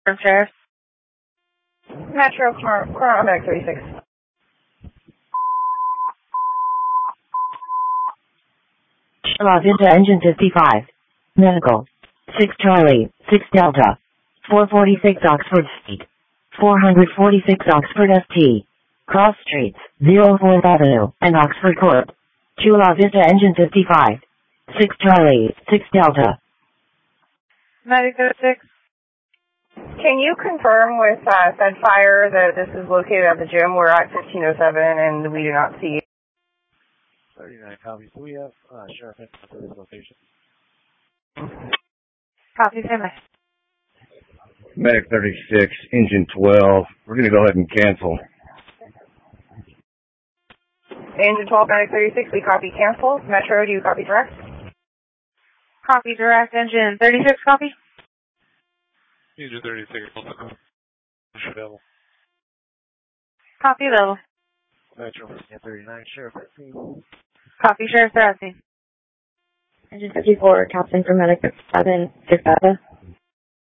Sheriff. Metro, Medic 36. Los into engine 55. Medical. 6 Charlie, 6 Delta. 446 Oxford Street. 446 Oxford ST. Cross Streets, 04th Avenue, and Oxford Court. Chula Vista engine 55. 6 Charlie, 6 Delta. Medic 36. Can you confirm with Fed Fire that this is located at the gym? We're at 1507 and we do not see 39 copies. Do we have Sheriff at this location? Copy, same. Medic 36, engine 12. We're going to go ahead and cancel. Engine 12, Medic 36, we copy cancel. Metro, do you copy direct? Copy direct, engine 36, copy. Engine 36, available. Copy level. Metro 39, Sheriff. Copy, Sheriff, they're at scene. Engine 54, captain for Medic 7, 6 Delta.